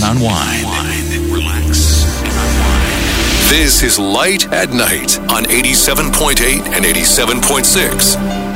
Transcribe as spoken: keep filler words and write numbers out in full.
and unwind. Relax and unwind. This is Light at Night on eighty-seven point eight and eighty-seven point six.